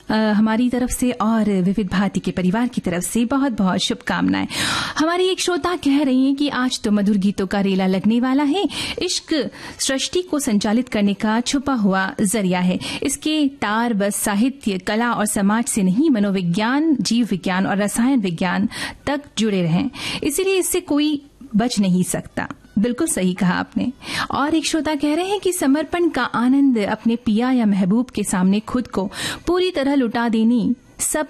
हमारी तरफ से और विविध भारती के परिवार की तरफ से बहुत बहुत शुभकामनाएं। हमारी एक श्रोता कह रही हैं कि आज तो मधुर गीतों का रेला लगने वाला है। इश्क सृष्टि को संचालित करने का छुपा हुआ जरिया है। इसके तार बस साहित्य, कला और समाज से नहीं, मनोविज्ञान, जीव विज्ञान और रसायन विज्ञान तक जुड़े रहें। इसीलिए इससे कोई बच नहीं सकता। बिल्कुल सही कहा आपने। और एक श्रोता कह रहे हैं कि समर्पण का आनंद अपने पिया या महबूब के सामने खुद को पूरी तरह लुटा देनी सब